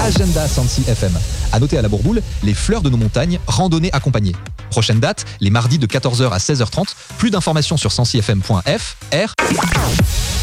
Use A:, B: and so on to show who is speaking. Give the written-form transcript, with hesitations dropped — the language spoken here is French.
A: Agenda Sancy FM. À noter à la Bourboule, les fleurs de nos montagnes, randonnée accompagnée. Prochaine date, les mardis de 14h à 16h30. Plus d'informations sur sancyfm.fr.